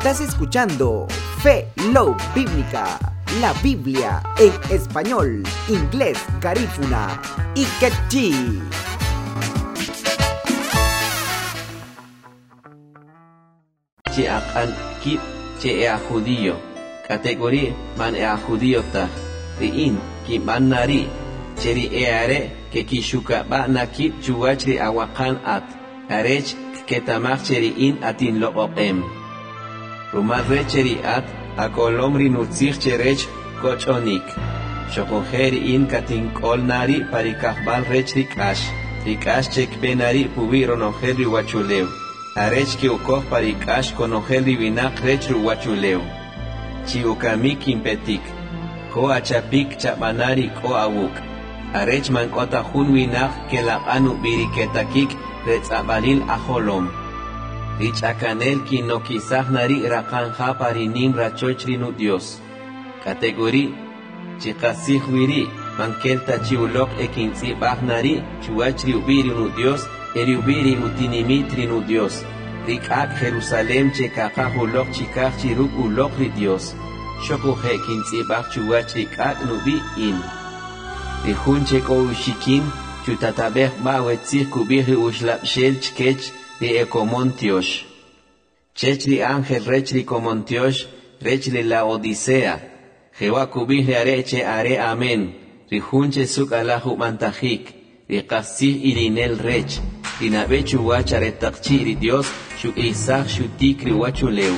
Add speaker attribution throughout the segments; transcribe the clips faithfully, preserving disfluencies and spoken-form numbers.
Speaker 1: Estás escuchando Fe Love Bíblica, la Biblia en español, inglés, garífuna y quechí.
Speaker 2: Che akan kip che ea judío, categoría man ea judío ta, riin ki man nari, cheri eare que kishuka ba na kip chuachri awakan at, arech ketamach cheri in atin lo oqem. Rumad recheri at, a colomri nutzich cherech kochonik. Shokojeri in katin kol nari parikahbal rech rikash, rikash chek benari pubiro nojeri wachuleu. Arech ki ukoh parikash konojeri vinak rech ruwachuleu. Chiukamik impetik. Ko achapik chabanari ko awuk. Arech mankota hun vinak ke la anu biriketakik retzabalil aholom. Rich akanel ki no kisah nari rakanja parinim rachochri nu Dios. Kategori chikasih wiri mankelta chiulok ekinzi bah nari chuachri ubiri nu Dios eri ubiri utinimitri nu Dios. Rikak Jerusalem chekaka hulok chikak chiruk ulok ri Dios. Shokuhe kinzi bah chuachri kak nubi in. Rihun cheko ushikin chutatabeh ba wetzih kubihi ushlap shel chkech Ri ecomontiosh. Chechri ángel rechri comontiosh, rechri la odisea. Jehová kubih areche are amén. Ri junche suk alahu mantajik. Ri qasih irinel rech. Ri nabechu wachare takchi ri Dios, shuk isach shutik ri wachuleu.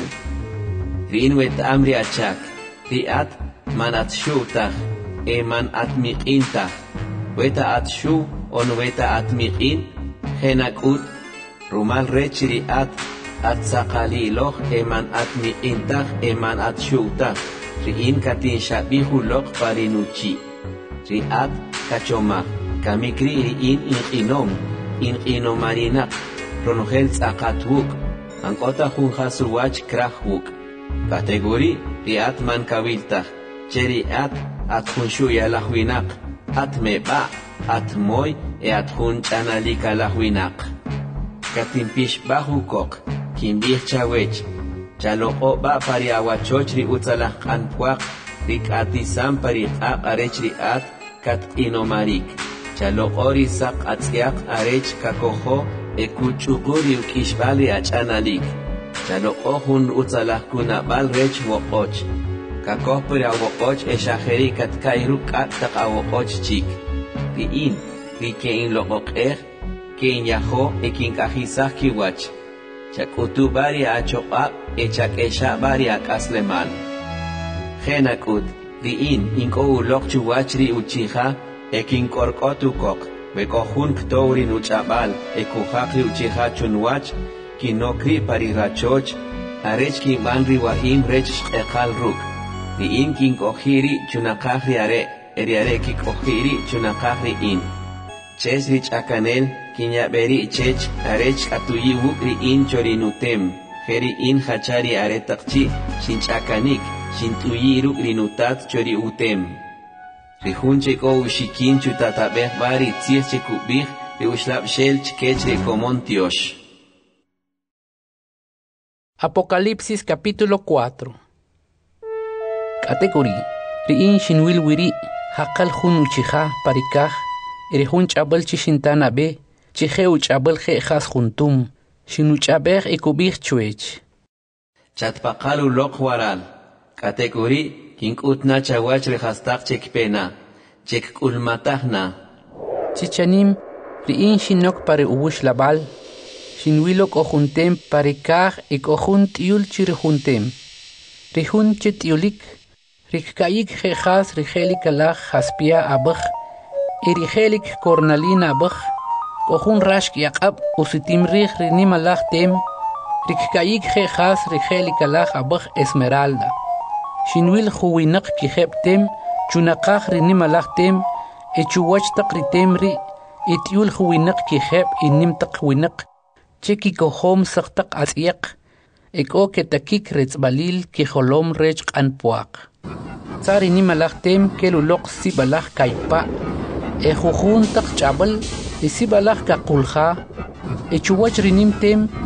Speaker 2: Ri inwet amri achak. Ri at man at shutach. E man at miqintach. Weta at shu, on weta at miqin. Henakut. Rumal rechri at at sakaliloch eman at miintach eman at shutach riin katin shabihu lok parinuchi ri at kachoma kamikri riin inqinom inqinomarinak ronogel tsakatvuk ankota hun hasuwach krahvuk kategori ri at man kaviltach cheri at at hun shuya lahwinak at meba at moy e at hun chanalika lahwinak Katimpish bahu kok, kimbih chawech, chaloko ba pari awachochri utsalah kanpuak, rik atisam pari ap arechri at, kat inomarik, chalokori sak atziak arech kakoho, ekuchuguri ukishbali achanalik, chaloko hun utsalah kunabal rech wokoch, kakoh pari awokoch eshaheri kat kairu kat tak awokoch chik, riin, rikein lokok er, Ken yaho e kin kahizah kiwach. Chakutu bari achoqab e chakesha bari akasleman. Genakud, riin inko ulok chuwachri uchiha e kin korkotu kok. Bekohun ktouri nuchabal e kuhakri uchiha chunwach. Kinokri pari rachoch. Arech kin banri wahim rech ekal ruk. Riin kin kohiri chunakahri are. Eriare ki kohiri chunakahri in. Chesrich akanel. Kinya beri chech arech atuyi wukri in chorinutem heri in hachari aretakchi shinchakanik shintuyi rukri nutat chori utem rihunche ko ushikin chutatabeh bari tzirche kubih ri ushlab shel chkech re comontiosh.
Speaker 3: Apocalipsis capítulo cuatro. Categoría riin shinwil wiri hakal hun uchiha parikah erihun chabal chishintana be Chiheu chabel je khas juntum, shinu chabeg ekubih chuech.
Speaker 2: Chatpakalu lok waral, kategori kinkutna chawach rehastak chekpena, chek ulmatahna.
Speaker 3: Chichanim, riin shinok pare ubush labal, shinwilok ojuntem pare kah ek ojunt yul chirjuntem. Rihun chetiulik, rikkaik je khas rigelik alach haspia abach, erigelik kornalina abach. Kohun rashk yaqab usitim rih rinim alach tem rikkayik je khas rigelik alach abach esmeralda shinwil khuwinak kiheb tem chunaqah rinim alach tem echuwach taqritem ri etiul khuwinak kiheb inim taqwinak cheki kohom saqtaq asyaq eko ketakik retzbalil kiholom rech qanpuaq tsari nim alach tem keluloq sibalach kaypa ejujun taq chabal Isibalach kakulha, echuwach rinim tem